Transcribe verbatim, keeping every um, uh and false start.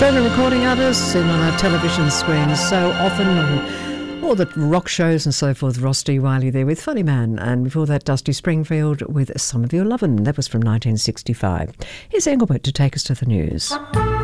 Australian recording artists seen on our television screens so often, on all the rock shows and so forth. Ross D. Wiley there with Funny Man, and before that Dusty Springfield with Some of Your Lovin'. That was from nineteen sixty-five. Here's Engelbert to take us to the news.